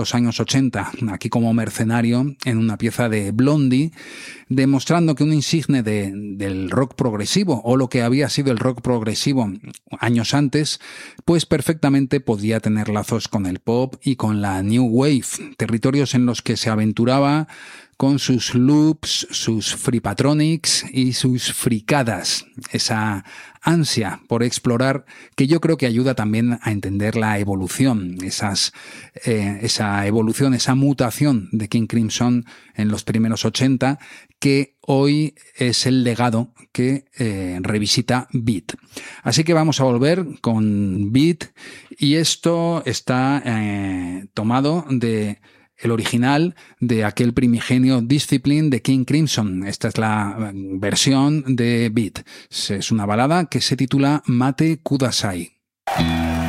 los años 80, aquí como mercenario en una pieza de Blondie, demostrando que un insigne del rock progresivo, o lo que había sido el rock progresivo años antes, pues perfectamente podía tener lazos con el pop y con la New Wave, territorios en los que se aventuraba con sus loops, sus fripatronics y sus fricadas, esa ansia por explorar que yo creo que ayuda también a entender la evolución, esa evolución, esa mutación de King Crimson en los primeros 80, que hoy es el legado que revisita Beat. Así que vamos a volver con Beat, y esto está tomado de el original de aquel primigenio Discipline de King Crimson. Esta es la versión de Beat. Es una balada que se titula Mate Kudasai.